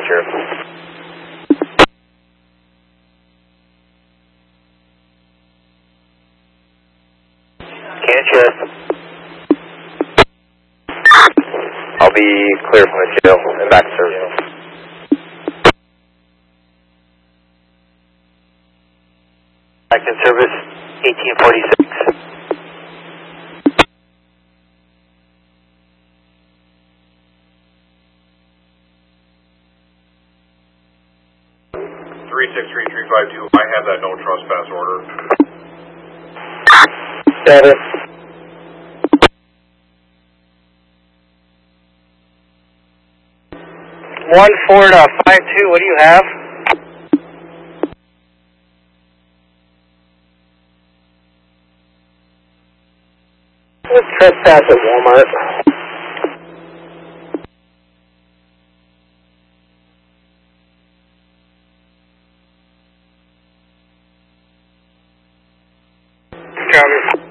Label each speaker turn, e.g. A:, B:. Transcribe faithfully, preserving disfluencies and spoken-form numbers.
A: Sheriff. Can Sheriff. I'll be clear from the jail and back to service. Back in service, eighteen forty-six.
B: three six three three five two, I have that no trespass order.
A: Seven. One four to five two, what do you have? Let's trespass at Walmart. Copy.